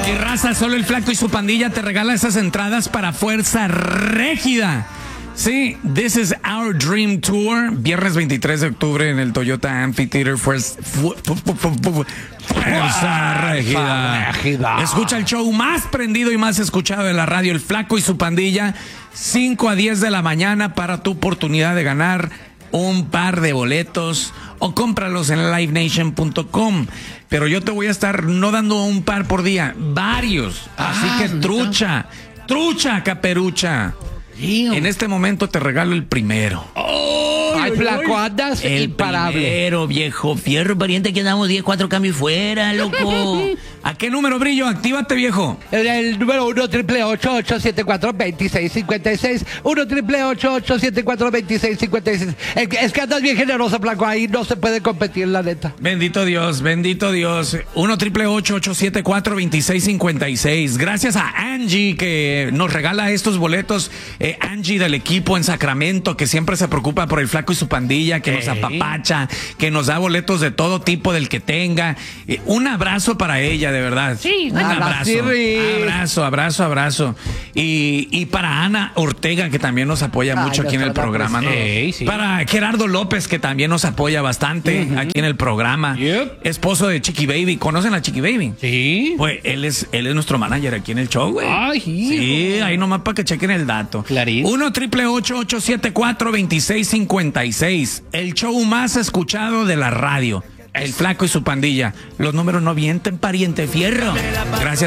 Y raza, solo el Flaco y su pandilla te regala esas entradas para Fuerza Régida. Sí, This is Our Dream Tour, viernes 23 de octubre en el Toyota Amphitheater. Fuerza Régida. Escucha el show más prendido y más escuchado de la radio, el Flaco y su pandilla, 5 a 10 de la mañana para tu oportunidad de ganar un par de boletos o cómpralos en livenation.com. Pero yo te voy a estar no dando un par por día, varios. Así que trucha, caperucha. En este momento te regalo el primero. Ay, Flaco, andas el imparable. Primero, viejo fierro, pariente, que andamos 10, 4 cambios fuera, loco. ¿A qué número, Brillo? Actívate, viejo. El número 1-888-874-2656. 1-888-874-2656. Es que andas bien generoso, Flaco. Ahí no se puede competir, la neta. Bendito Dios, bendito Dios. 1-888-874-2656. Gracias a Angie, que nos regala estos boletos. Angie del equipo en Sacramento, que siempre se preocupa por el Flaco y su pandilla, que nos apapacha, que nos da boletos de todo tipo, del que tenga. Un abrazo para ella, de verdad. Sí, un abrazo. Abrazo. Y para Ana Ortega, que también nos apoya mucho aquí en el programa, ¿no? Sí. Para Gerardo López, que también nos apoya bastante aquí en el programa. Esposo de Chiqui Baby. ¿Conocen a Chiqui Baby? Sí. Pues él es nuestro manager aquí en el show, güey. Ay, sí, ahí nomás para que chequen el dato. Clarito. 1-888-874-2656. El show más escuchado de la radio. El Flaco y su pandilla. Los números no mienten, pariente fierro. Gracias.